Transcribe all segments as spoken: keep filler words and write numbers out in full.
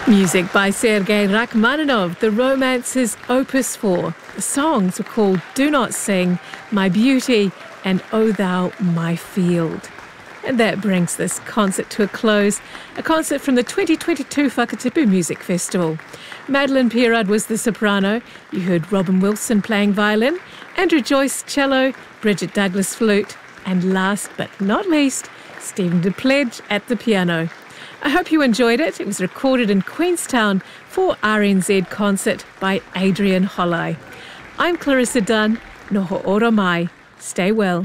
Music by Sergei Rachmaninoff, the Romances Opus four. The songs were called Do Not Sing, My Beauty, and O Thou My Field. And that brings this concert to a close, a concert from the twenty twenty-two Whakatipu Music Festival. Madeleine Pierrard was the soprano, you heard Robin Wilson playing violin, Andrew Joyce cello, Bridget Douglas flute, and last but not least, Stephen DePledge at the piano. I hope you enjoyed it. It was recorded in Queenstown for R N Z Concert by Adrian Holley. I'm Clarissa Dunn. Noho ora mai. Stay well.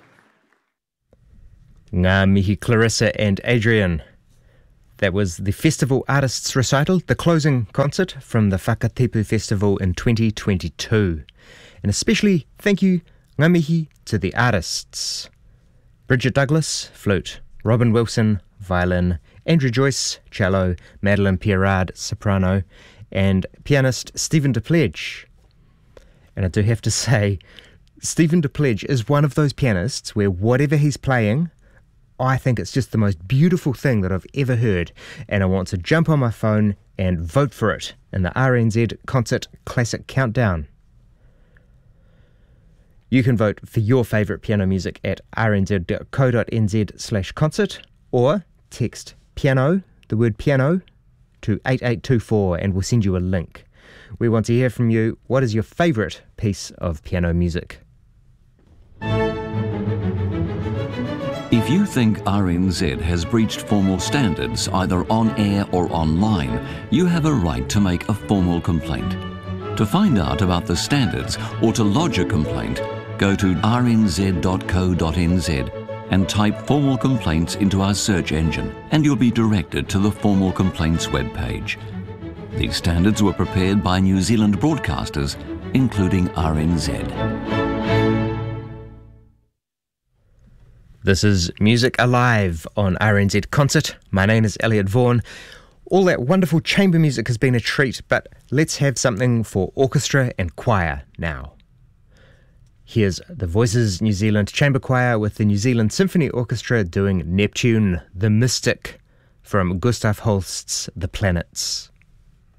Ngā mihi Clarissa and Adrian. That was the Festival Artists Recital, the closing concert from the Whakatipu Festival in twenty twenty-two. And especially thank you, ngā mihi, to the artists. Bridget Douglas, flute. Robin Wilson, violin. Andrew Joyce, cello. Madeleine Pierrard, soprano. And pianist Stephen DePledge. And I do have to say, Stephen DePledge is one of those pianists where whatever he's playing, I think it's just the most beautiful thing that I've ever heard, and I want to jump on my phone and vote for it in the R N Z Concert Classic Countdown. You can vote for your favourite piano music at rnz.co.nz slash concert, or text piano, the word piano, to eight eight two four and we'll send you a link. We want to hear from you. What is your favourite piece of piano music? If you think R N Z has breached formal standards either on air or online, you have a right to make a formal complaint. To find out about the standards or to lodge a complaint, go to r n z dot co dot n z and type formal complaints into our search engine, and you'll be directed to the formal complaints webpage. These standards were prepared by New Zealand broadcasters, including R N Z. This is Music Alive on R N Z Concert. My name is Elliot Vaughan. All that wonderful chamber music has been a treat, but let's have something for orchestra and choir now. Here's the Voices New Zealand Chamber Choir with the New Zealand Symphony Orchestra doing Neptune, the Mystic, from Gustav Holst's The Planets.